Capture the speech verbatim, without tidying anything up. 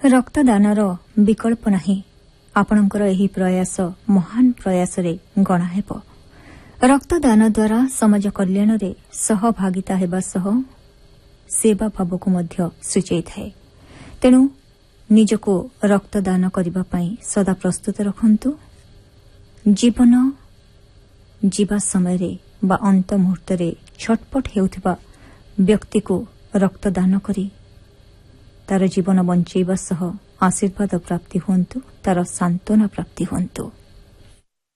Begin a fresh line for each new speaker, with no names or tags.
रक्तदानर विकल्प नाही। आपणकर एही प्रयास महान प्रयासरे गणा हेब। रक्तदान द्वारा समाज कल्याण रे सहभागिता हेबा सह सेवा भावको मध्य सूचई थाए। तेणु निजको रक्तदान करिबा पई सदा प्रस्तुत रखंतु। जीवन जीवा समय रे बा अंत मुहूर्त रे छटपट हेउथिबा व्यक्ति को रक्तदान करी तार जीवन बंचेबा सह आशीर्वाद प्राप्ति हुंतु, तार सांत्वना प्राप्ति हुंतु।